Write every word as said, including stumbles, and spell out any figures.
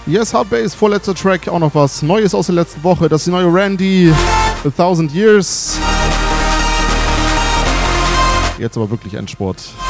Yes, Hard Bass, vorletzter Track, auch noch was Neues aus der letzten Woche. Das ist die neue Randy, A Thousand Years. Jetzt aber wirklich Endsport.